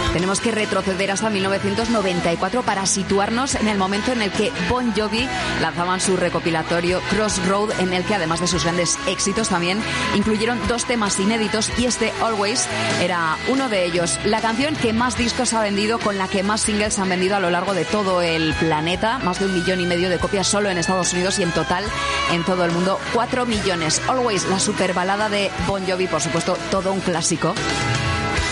Tenemos que retroceder hasta 1994 para situarnos en el momento en el que Bon Jovi lanzaban su recopilatorio Crossroad, en el que además de sus grandes éxitos también incluyeron 2 temas inéditos, y este Always era uno de ellos. La canción que más discos ha vendido, con la que más singles han vendido a lo largo de todo el planeta, más de 1,5 millones de copias solo en Estados Unidos, y en total en todo el mundo 4 millones. Always, la superbalada de Bon Jovi, por supuesto, todo un clásico.